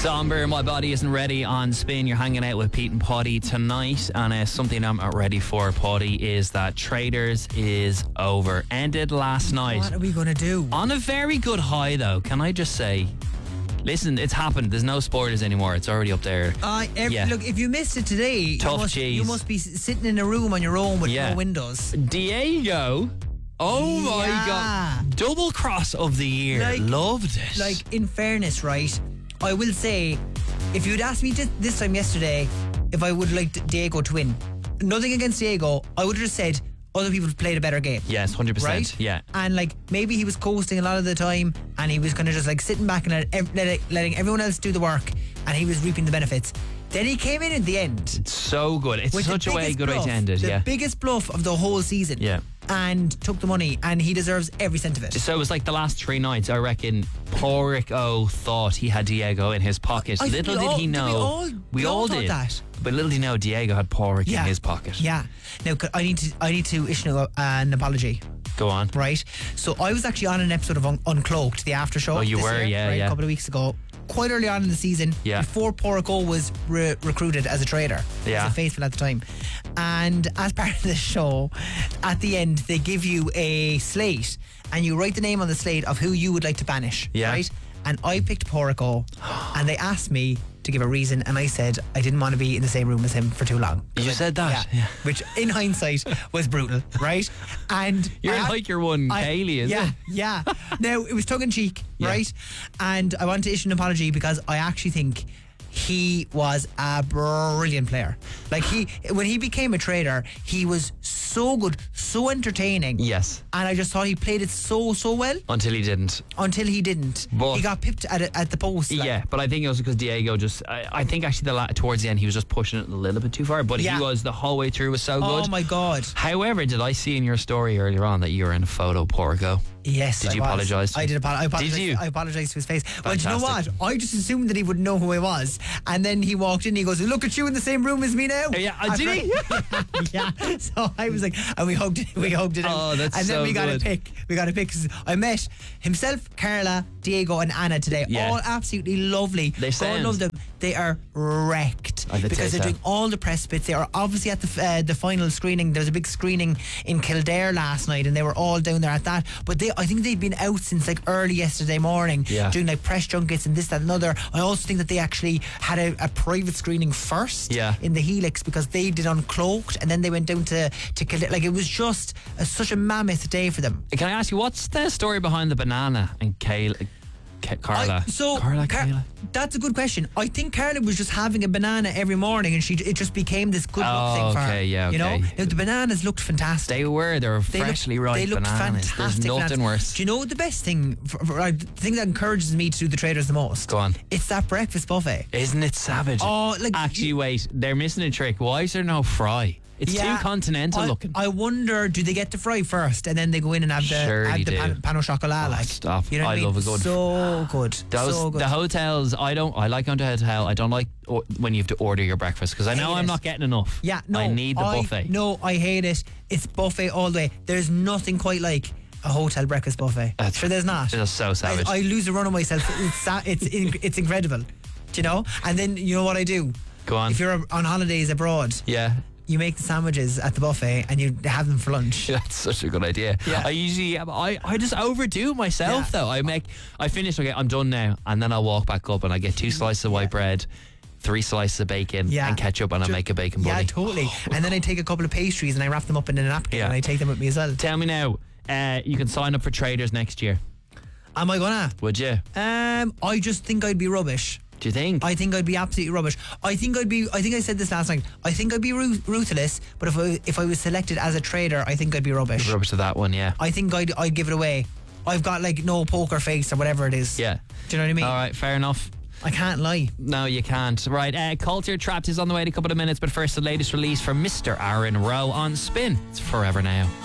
Somber, My Body Isn't Ready on Spin. You're hanging out with Pete and Poddy tonight, and something I'm not ready for, Poddy, is that Traders is over. Ended last night. What are we going to do? On a very good high, though, can I just say, listen, it's happened. There's no spoilers anymore. It's already up there. Look, if you missed it today, you must be sitting in a room on your own with no windows. Diego. Oh my God. Double cross of the year. Loved it. Like, in fairness, right, I will say, if you'd asked me this time yesterday if I would like Diego to win, nothing against Diego, I would have just said other people have played a better game. Yes, 100%. Right? Yeah. And like, maybe he was coasting a lot of the time and he was kind of just like sitting back and letting everyone else do the work, and he was reaping the benefits. Then he came in at the end. It's so good. It's such a good way to end it. The biggest bluff of the whole season. Yeah. And took the money, and he deserves every cent of it. So it was like the last 3 nights, I reckon Porrick thought he had Diego in his pocket. Little did he know. We all did that. But little did he know Diego had Porrick in his pocket. Yeah. Now I need to issue an apology. Go on. Right. So I was actually on an episode of Uncloaked, the after show. Oh, you were, year, a couple of weeks ago. Quite early on in the season, before Porrick was recruited as a trader. He was a faithful at the time. And as part of the show, at the end, they give you a slate, and you write the name on the slate of who you would like to banish. Yeah. Right? And I picked Porrick, and they asked me to give a reason, and I said I didn't want to be in the same room as him for too long. You said that? Yeah. Which in hindsight was brutal, right? And you're like your one Kaylee, isn't it? Yeah. Now, it was tongue-in-cheek, right? And I want to issue an apology because I actually think he was a brilliant player. Like, when he became a trader, he was so good, so entertaining. Yes. And I just thought he played it so well. Until he didn't. But he got pipped at the post. Yeah, but I think it was because Diego just... I think actually towards the end he was just pushing it a little bit too far. But he was, the whole way through, was so good. Oh my God. However, did I see in your story earlier on that you were in a photo Porrico? Yes, Did you apologise? I did apologise. Did you? I apologised to his face. Fantastic. Well, you know what? I just assumed that he would know who I was, and then he walked in. He goes, "Look at you in the same room as me now." Yeah, did he? Yeah. So I was like, and we hugged it. Oh, out. that's and then so we got good. a pic. We got a pic. I met himself, Carla, Diego, and Anna today. Yeah. All absolutely lovely. They sound. God love them. They are wrecked because they're doing all the press bits. They are obviously at the final screening. There was a big screening in Kildare last night, and they were all down there at that. But I think they've been out since like early yesterday morning, doing like press junkets and this, that, and other. I also think that they actually had a private screening first in the Helix, because they did Uncloaked, and then they went down to Kildare. Like, it was just such a mammoth day for them. Can I ask you, what's the story behind the banana and Carla? Kayla? That's a good question. I think Carla was just having a banana every morning, and it just became this good look thing for her. You know, now, the bananas looked fantastic. They were freshly ripe. They looked bananas. fantastic. There's nothing worse. Do you know the best thing? The thing that encourages me to do the Traders the most. Go on. It's that breakfast buffet. Isn't it savage? Oh, like, actually, wait. They're missing a trick. Why is there no fry? It's too continental looking. I wonder, do they get the fry first and then they go in and have the pan au chocolat? Oh, stop. You know what I mean? love a good. So good. So good. The hotels, I like going to a hotel. I don't like when you have to order your breakfast, because I know I'm not getting enough. Yeah, no. I need the buffet. No, I hate it. It's buffet all the way. There's nothing quite like a hotel breakfast buffet. Sure, there's not. It's so savage. I lose a run on myself. It's incredible. Do you know? And then, you know what I do? Go on. If you're on holidays abroad. Yeah. You make the sandwiches at the buffet and you have them for lunch. That's such a good idea. Yeah. I usually, I just overdo it myself though. I finish, okay, I'm done now, and then I'll walk back up and I get 2 slices of white bread, 3 slices of bacon and ketchup, and I make a bacon buddy. Yeah, totally. And then I take a couple of pastries and I wrap them up in a napkin and I take them with me as well. Tell me now, you can sign up for Traders next year. Am I gonna? Would you? I just think I'd be rubbish. Do you think? I think I'd be absolutely rubbish. I think I said this last night. I think I'd be ruthless, but if I was selected as a trader, I think I'd be rubbish. Rubbish to that one, yeah. I think I'd give it away. I've got like no poker face or whatever it is. Yeah. Do you know what I mean? All right, fair enough. I can't lie. No, you can't. Right, Culture Trapped is on the way in a couple of minutes, but first the latest release from Mr. Aaron Rowe on Spin. It's Forever Now.